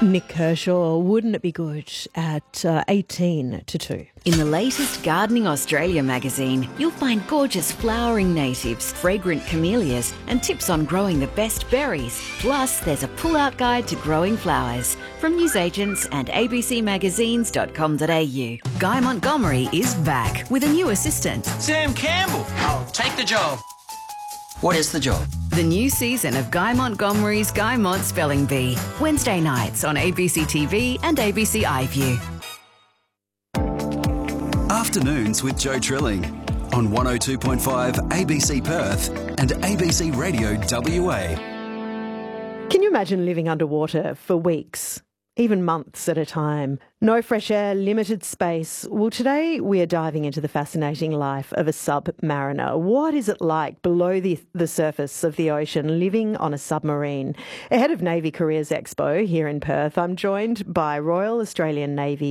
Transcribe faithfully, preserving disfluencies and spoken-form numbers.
Nick Kershaw, wouldn't it be good at uh, eighteen to two? In the latest Gardening Australia magazine, you'll find gorgeous flowering natives, fragrant camellias, and tips on growing the best berries. Plus, there's a pull-out guide to growing flowers from newsagents and a b c magazines dot com dot a u. Guy Montgomery is back with a new assistant. Sam Campbell. I'll take the job. What is the job? The new season of Guy Montgomery's Guy Mont Spelling Bee. Wednesday nights on A B C T V and A B C iView. Afternoons with Joe Trilling on one oh two point five A B C Perth and A B C Radio W A. Can you imagine living underwater for weeks, even months at a time? No fresh air, limited space. Well, today we are diving into the fascinating life of a submariner. What is it like below the, the surface of the ocean, living on a submarine? Ahead of Navy Careers Expo here in Perth, I'm joined by Royal Australian Navy